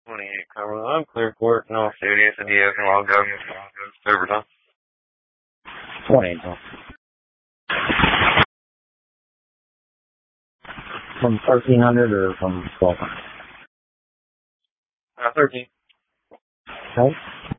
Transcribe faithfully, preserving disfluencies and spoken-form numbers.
twenty-eight Cumberland. I'm clear court, no serious, and you have no log dog. Overtime. twenty-eight. From thirteen hundred or from twelve hundred? Uh, thirteen. Okay.